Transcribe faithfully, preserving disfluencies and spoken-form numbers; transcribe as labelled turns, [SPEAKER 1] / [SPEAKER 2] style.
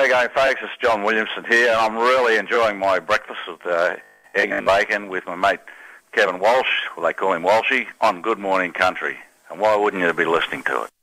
[SPEAKER 1] G'day going folks, it's John Williamson here, and I'm really enjoying my breakfast with uh, egg and bacon with my mate Kevin Walsh, well they call him Walshy, on Good Morning Country. And why wouldn't you be listening to it?